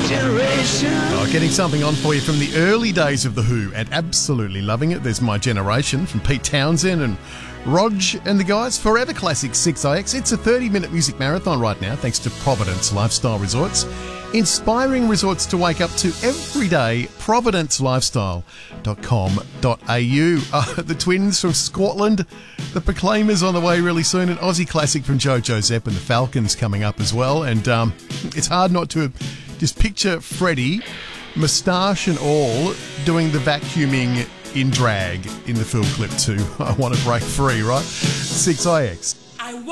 Getting something on for you from the early days of The Who and absolutely loving it. There's My Generation from Pete Townsend and Rog and the guys. Forever Classic 6IX. It's a 30-minute music marathon right now thanks to Providence Lifestyle Resorts. Inspiring resorts to wake up to every day. providencelifestyle.com.au. The Twins from Scotland. The Proclaimers on the way really soon. An Aussie classic from Jojo Zepp and the Falcons coming up as well. And it's hard not to just picture Freddie, moustache and all, doing the vacuuming in drag in the film clip too. I Want to Break Free, right? 6IX.